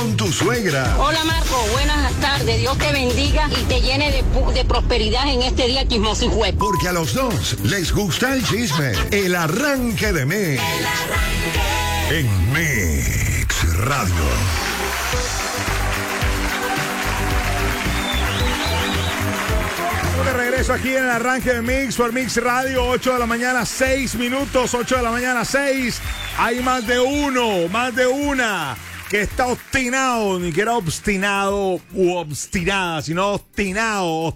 con tu suegra. Hola Marco, buenas tardes. Dios te bendiga y te llene de prosperidad en este día chismoso y juez. Porque a los dos les gusta el chisme. El arranque de Mix. En Mix Radio. De regreso aquí en el arranque de Mix por Mix Radio, 8 de la mañana, 6 minutos, 8 de la mañana, 6. Hay más de una que está obstinado, ni que era obstinado u obstinada, sino obstinada.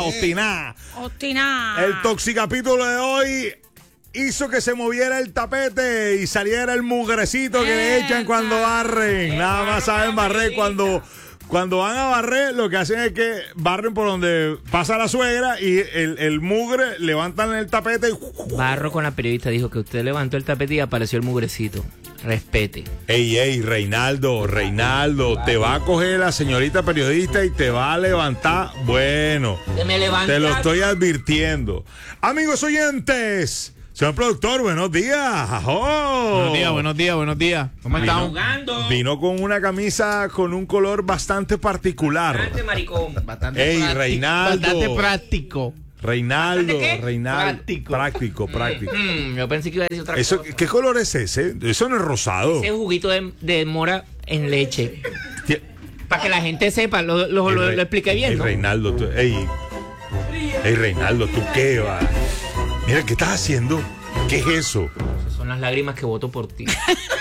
El toxicapítulo de hoy hizo que se moviera el tapete y saliera el mugrecito que le echan cuando barren. Nada más saben barrer Cuando van a barrer, lo que hacen es que barren por donde pasa la suegra y el mugre levantan el tapete y... Barro con la periodista dijo que usted levantó el tapete y apareció el mugrecito. Respete. Ey, Reinaldo, te va a coger la señorita periodista y te va a levantar. Bueno, te lo estoy advirtiendo. Amigos oyentes, señor productor, buenos días. ¡Oh! Buenos días. ¿Cómo estamos? Vino con una camisa con un color bastante particular. Bastante maricón. Reinaldo. Bastante práctico. Reinaldo. Práctico. Práctico. Yo pensé que iba a decir otra cosa. ¿Qué color es ese? Eso no es rosado. Ese es juguito de mora en leche. Para que la gente sepa, lo expliqué bien, ¿no? Reinaldo, Reinaldo, ¿tú qué va? Mira, ¿qué estás haciendo? ¿Qué es eso? Esas son las lágrimas que voto por ti.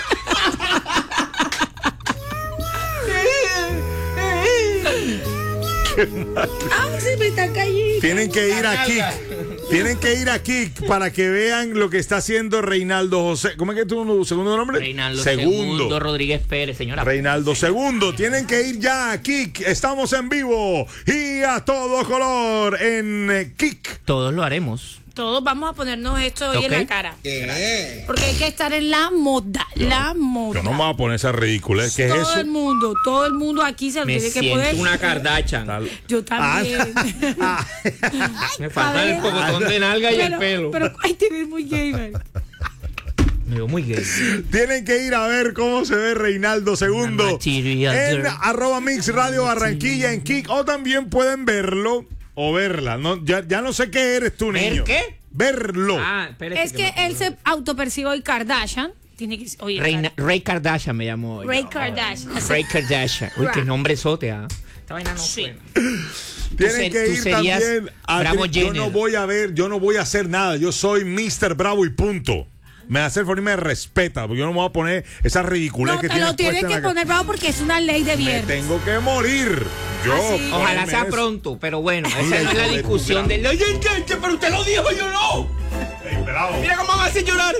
Se me está cayendo. Tienen que ir a Kik para que vean lo que está haciendo Reinaldo José. ¿Cómo es que es tu segundo nombre? Reinaldo Segundo Rodríguez Pérez, señora. Reinaldo Segundo. Tienen que ir ya a Kik. Estamos en vivo y a todo color en Kik. Todos lo haremos. Todos vamos a ponernos esto hoy en la cara. ¿Qué? Porque hay que estar en la moda. La moda. Yo no me voy a poner esa ridícula. ¿Qué es eso? Todo el mundo aquí se lo Me tiene que siento poner. una Kardashian. Yo también. Me falta el pocotón de nalga y el pelo. Pero ay, te ves muy gay, man. Me veo muy gay. Tienen que ir a ver cómo se ve Reinaldo Segundo en @Mix Radio Barranquilla en Kik. O también pueden verlo o verla. No, ya no sé qué eres tú, niño. ¿Ver qué? Verlo. Es que él se autopercibe hoy Kardashian. Tiene que oye, Ray Kardashian me llamó hoy. Ray Kardashian. Ray Kardashian. Uy, qué nombre sote, Esta vaina no suena. Tienen que ir también Bravo yo no voy a hacer nada. Yo soy Mr. Bravo y punto. Me hace el favor y me respeta, porque yo no me voy a poner esa ridiculez que tienes. No, te lo tienes que poner bravo porque es una ley de viernes. Me tengo que morir. Yo. Ojalá sea pronto, pero bueno, esa no es la discusión del... Pero usted lo dijo, yo no. Ey, bravo. Mira cómo me hace llorar.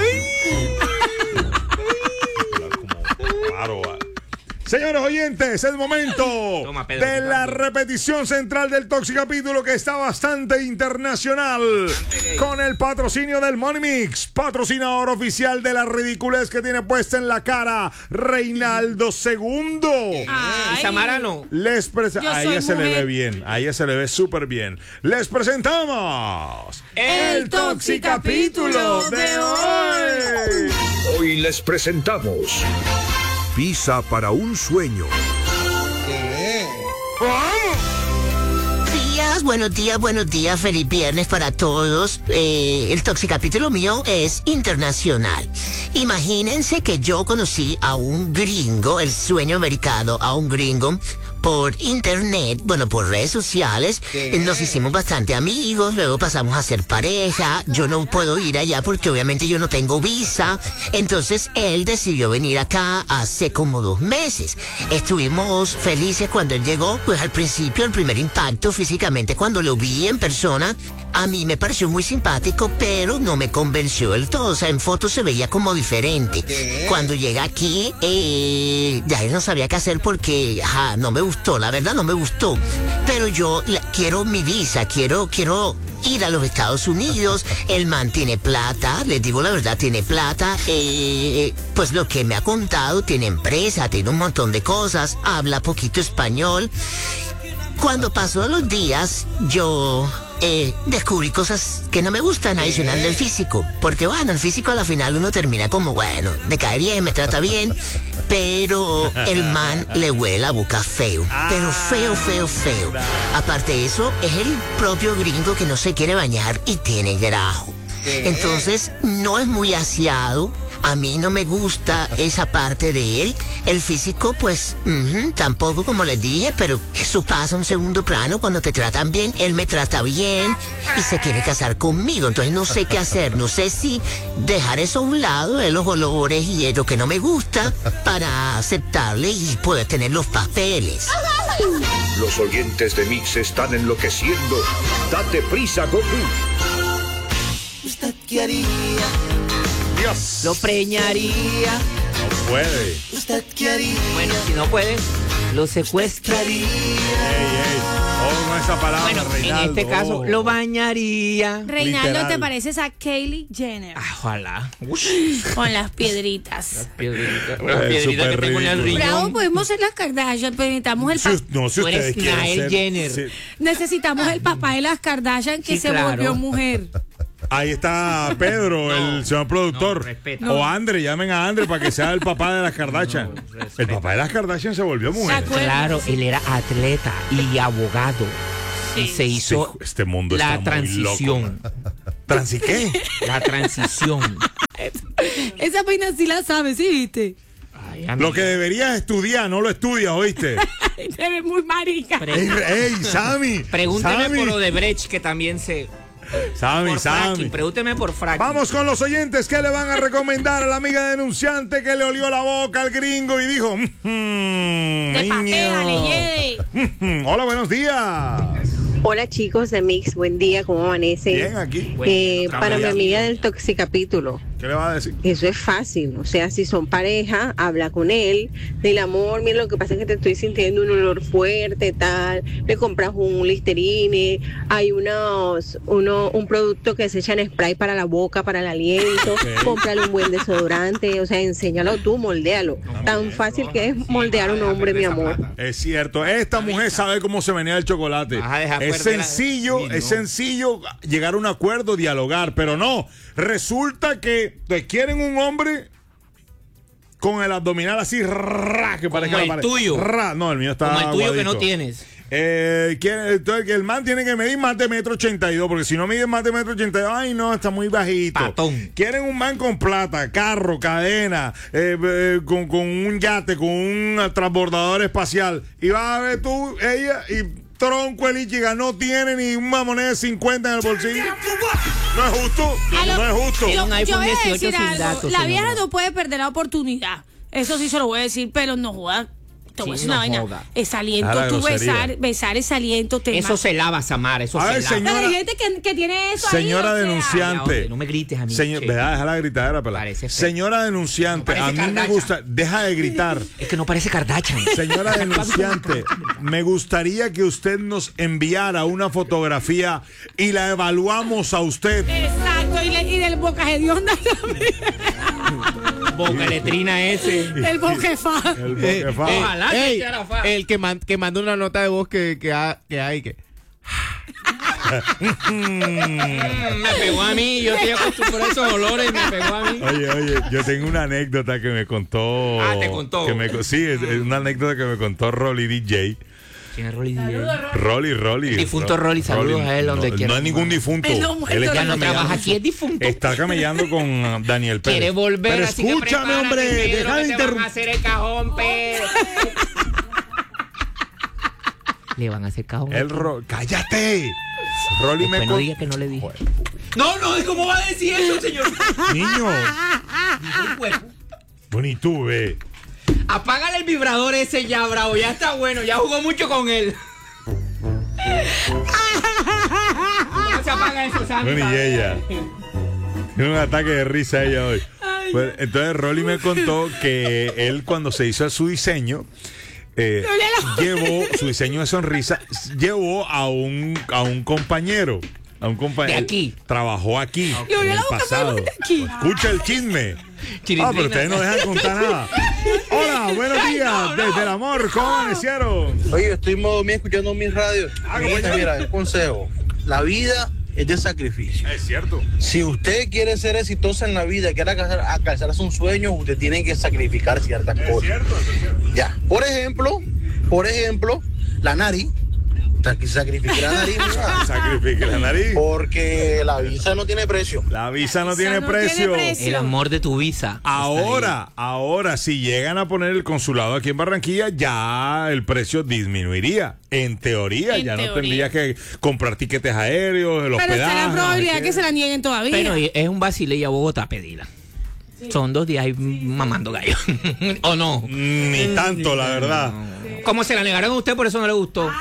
Claro, señores oyentes, es momento de la repetición central del toxicapítulo, que está bastante internacional, con el patrocinio del Money Mix, patrocinador oficial de la ridiculez que tiene puesta en la cara Reinaldo Segundo. Samara no. A ella se le ve bien, a ella se le ve súper bien. Les presentamos el toxicapítulo de hoy. Hoy les presentamos Visa para un sueño. Buenos días, feliz viernes para todos. El toxicapítulo mío es internacional. Imagínense que yo conocí a un gringo, el sueño americano, a un gringo por internet, por redes sociales. Nos hicimos bastante amigos, luego pasamos a ser pareja. Yo no puedo ir allá porque obviamente yo no tengo visa. Entonces él decidió venir acá hace como 2 meses. Estuvimos felices cuando él llegó. Pues al principio, el primer impacto físicamente, cuando lo vi en persona, a mí me pareció muy simpático, pero no me convenció del todo. O sea, en fotos se veía como diferente. Cuando llega aquí, ya él no sabía qué hacer porque no me gustó, la verdad no me gustó. Pero yo quiero mi visa, quiero ir a los Estados Unidos. El man tiene plata, les digo la verdad, tiene plata. Pues lo que me ha contado, tiene empresa, tiene un montón de cosas, habla poquito español. Cuando pasó los días, yo descubrí cosas que no me gustan adicional del físico. Porque el físico a la final uno termina como, me cae bien, me trata bien. pero el man le huele la boca feo. Pero feo, feo, feo. Aparte de eso, es el propio gringo que no se quiere bañar y tiene grajo. Entonces, no es muy aseado. A mí no me gusta esa parte de él. El físico, pues, tampoco, como les dije, pero eso pasa a un segundo plano cuando te tratan bien. Él me trata bien y se quiere casar conmigo. Entonces no sé qué hacer. No sé si dejar eso a un lado de los olores y lo que no me gusta para aceptarle y poder tener los papeles. Los oyentes de Mix están enloqueciendo. Date prisa, Goku. ¿Usted qué haría? Dios. Lo preñaría. No puede. ¿Usted qué haría? Bueno, si no puede, lo secuestraría. Oh, no esa palabra, Bueno, Reinaldo. en este caso, lo bañaría. Reinaldo, Literal. ¿te pareces a Kylie Jenner? Ojalá. Con las piedritas. Piedrita súper que tengo en el ridículo. Bravo, riñón. podemos ser las Kardashian, pero necesitamos el No, si Tú eres ustedes quieren Nael ser... Jenner. sí. necesitamos el papá de las Kardashian que Sí, se claro. volvió mujer. Ahí está Pedro, el señor productor. respeta. O Andre, llamen a Andre para que sea el papá de las Kardashian. El papá de las Kardashian se volvió mujer. ¿Se acuerdan? Claro, él era atleta y abogado. Y se hizo Este mundo la está muy transición. loco. ¿Transi qué? La transición. Esa vaina sí la sabes, ¿sí viste? Ay, Lo que deberías estudiar, no lo estudias, ¿oíste? Te ves muy marica. ¡Ey, Sammy! Pregúnteme Sammy, por Odebrecht, que también sé. Sammy, Por Sammy. fracking, pregúnteme por fracking. Vamos con los oyentes. ¿Qué le van a recomendar a la amiga denunciante que le olió la boca al gringo y dijo... Te papea, le lleve. Hola, buenos días. Hola chicos de Mix, buen día, ¿cómo amanece? Bien, aquí. Para mi amiga del Toxicapítulo, ¿Qué le va a decir? eso es fácil, o sea, si son pareja, habla con él, dile amor, mira, lo que pasa es que te estoy sintiendo un olor fuerte, tal, le compras un Listerine, hay un producto que se echa en spray para la boca, para el aliento, cómprale un buen desodorante, o sea, enséñalo tú, moldéalo, tan fácil que es moldear un hombre, mi amor. Es cierto, esta mujer sabe cómo se venía el chocolate. Vas a dejar Es fuerte la- sencillo, Sí, no. es sencillo llegar a un acuerdo, dialogar, pero no, resulta que te quieren un hombre con el abdominal así, que parezca la el pared. tuyo. No, el mío está Como el tuyo que aguadito. no tienes. Entonces, que el man tiene que medir más de 1,82 m, porque si no mide más de 1,82 m, ay no, está muy bajito. Patón. Quieren un man con plata, carro, cadena, con un yate, con un transbordador espacial. Y vas a ver tú, ella y tronco el Ichiga no tiene ni una moneda de 50 en el bolsillo. No es justo, no es justo. Tiene un iPhone Yo voy a 18 decir sin algo. datos, La señora. vieja no puede perder la oportunidad. Eso sí se lo voy a decir, pero no joda. Te voy a Sí, decir no una vaina. joda. Ese aliento, Ah, la tú grosería. besar ese aliento te Eso mata. se lava, Samara. Eso A se ver, lava. señora. Pero hay gente que tiene eso Señora ahí. o sea. denunciante. No me grites a mí. Señor, che. ¿verdad? Deja la gritadera, pela. Parece feo. Señora denunciante, No a parece mí me Kardashian. gusta. Deja de gritar. Es que no parece Kardashian. Señora denunciante, me gustaría que usted nos enviara una fotografía y la evaluamos a usted. Exacto, y del boca hedionda también. Boca letrina ese. El boquefá. El boquefá. Ojalá que Ey, sea fa. el que manda una nota de voz que hay que... Me pegó a mí. Yo estoy acostumbrado a esos olores. Me pegó a mí. Oye, yo tengo una anécdota que me contó. Ah, ¿te contó? Sí, es una anécdota que me contó Rolly DJ. ¿Quién es Rolly DJ? Rolly. El difunto Rolly, saludos a él donde no, quiera. No hay ningún difunto. Él no muerto, Él está ya Ya no camellando. trabaja aquí, es difunto. Está camellando con Daniel Pérez. Quiere volver, Pero así que escúchame, prepárate, hombre, Pedro, deja de que te van a interrumpir. hacer el cajón, Pedro. Le van a hacer cajón. ¡Cállate! Rolly me Después no con- diga que no le dije. No, ¿cómo va a decir eso, señor? Niño, El cuerpo. bueno, y tú, ve. Apágale el vibrador ese ya, bravo. Ya está bueno, ya jugó mucho con él. ¿Cómo se apaga eso, Sandra? Bueno, y ella. Tiene un ataque de risa ella hoy. Pues, entonces Rolly me contó que él cuando se hizo su diseño, llevó su diseño de sonrisa, llevó a un compañero. A un compañero. De aquí. Trabajó aquí. Le En olió el la boca, pasado. pero de aquí. Escucha el chisme. Chilindrina. Pero ustedes no dejan contar nada. Hola, buenos días. Desde el amor, ¿cómo amanecieron? Oye, estoy en modo mío escuchando mis radios. Mira, un consejo. La vida es de sacrificio. Es cierto. Si usted quiere ser exitoso en la vida, quiere alcanzar un sueño, usted tiene que sacrificar ciertas cosas. Cierto. Ya. Por ejemplo, la nariz. Sacrifique la nariz, mira. Sacrifique la nariz. Porque la visa no tiene precio. La visa no tiene precio. El amor de tu visa. Ahora, si llegan a poner el consulado aquí en Barranquilla, ya el precio disminuiría. En teoría, no tendrías que comprar tiquetes aéreos, el hospedaje. Pero está la probabilidad que se la nieguen todavía. Pero es un vacile y a Bogotá pedila. Sí. Son 2 días ahí mamando gallo. ¿O no? Ni tanto, la verdad. ¿Cómo se la negaron a usted? Por eso no le gustó.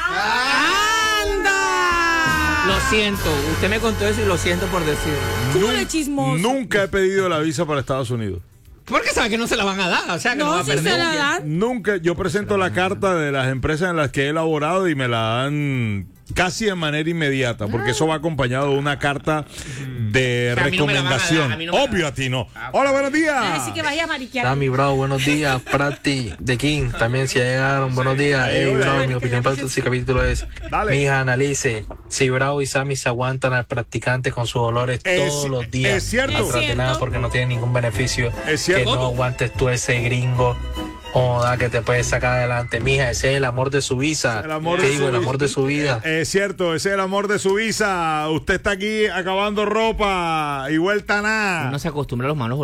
¡Anda! Lo siento. Usted me contó eso y lo siento por decirlo. Nunca he pedido la visa para Estados Unidos. Porque sabe que no se la van a dar, o sea que no va a si perder. se la dan. Nunca, yo presento la carta de las empresas en las que he elaborado y me la dan casi de manera inmediata, porque eso va acompañado de una carta de recomendación. Obvio a ti no. Hola, buenos días. Así que vaya a mariquear. Dami, bravo, buenos días. Prati, de King, también si llegaron, buenos días. Bravo, mi opinión para este capítulo es, mija, analice, si Bravo y Sammy se aguantan al practicante con sus dolores todos los días. Es cierto. No trate nada porque no tiene ningún beneficio. Es cierto. Que no aguantes tú ese gringo. Joda, que te puedes sacar adelante, mija. Ese es el amor de su visa. El amor de su vida. Es cierto, ese es el amor de su visa. Usted está aquí acabando ropa y vuelta a nada. Uno se acostumbra a los malos